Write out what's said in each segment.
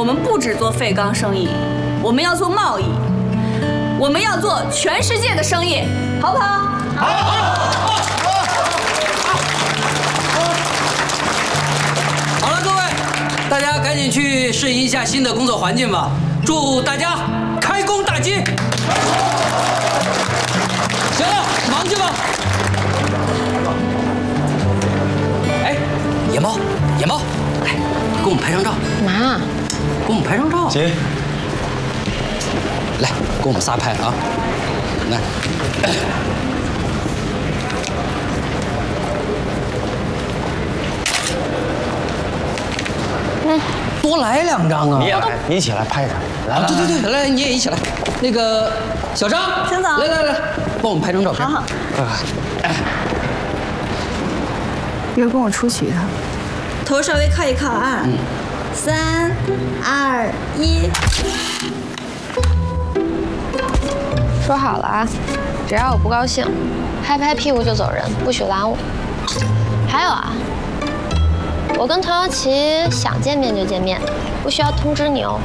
我们不只做废钢生意，我们要做贸易，我们要做全世界的生意，好不好？好。 好了，各位，大家赶紧去适应一下新的工作环境吧。祝大家开工大吉！行了，忙去吧。哎，野猫，野猫，来，给我们拍张照。 干嘛？ 给我们拍张照。 行。 来，给我们仨拍啊！来。多来2张啊！ 你也来，你一起来拍一张。来， 对对对，来，你也一起来。那个小张， 张总， 来，帮我们拍张照片。 好。 一会儿跟我出去一趟。 头稍微靠一靠啊。3、2、1。 说好了啊，只要我不高兴，拍拍屁股就走人，不许拦我。还有啊，我跟童瑶琪想见面就见面，不需要通知你哦。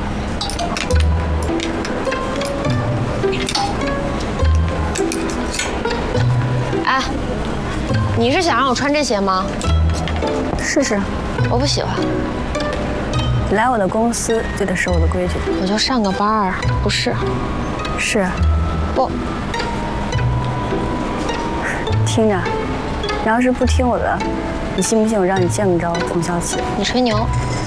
哎，你是想让我穿这鞋吗？ 试试。 我不喜欢。 来我的公司就得守我的规矩。 我就上个班儿，不是。 是。 不。 听着，你要是不听我的，你信不信我让你见不着童小琪？ 你吹牛。